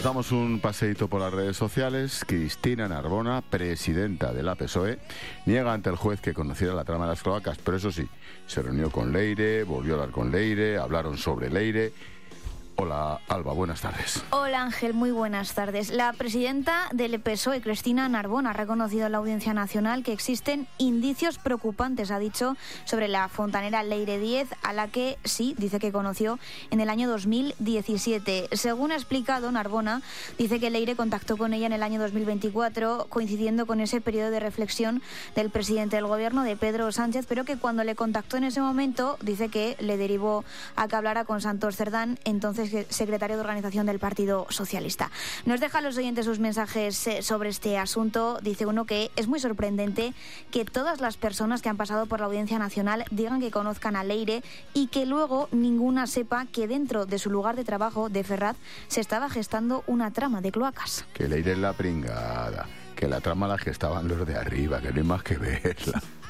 Nos damos un paseíto por las redes sociales. Cristina Narbona, presidenta de la PSOE, niega ante el juez que conociera la trama de las cloacas, pero eso sí, se reunió con Leire, volvió a hablar con Leire, hablaron sobre Leire. Hola, Alba, buenas tardes. Hola, Ángel, muy buenas tardes. La presidenta del PSOE, Cristina Narbona, ha reconocido en la Audiencia Nacional que existen indicios preocupantes, ha dicho, sobre la fontanera Leire Díez, a la que sí, dice que conoció en el año 2017. Según ha explicado Narbona, dice que Leire contactó con ella en el año 2024, coincidiendo con ese periodo de reflexión del presidente del gobierno, de Pedro Sánchez, pero que cuando le contactó en ese momento, dice que le derivó a que hablara con Santos Cerdán, entonces secretario de Organización del Partido Socialista. Nos deja a los oyentes sus mensajes sobre este asunto. Dice uno que es muy sorprendente que todas las personas que han pasado por la Audiencia Nacional digan que conozcan a Leire y que luego ninguna sepa que dentro de su lugar de trabajo de Ferraz se estaba gestando una trama de cloacas. Que Leire es la pringada, que la trama la gestaban los de arriba, que no hay más que verla.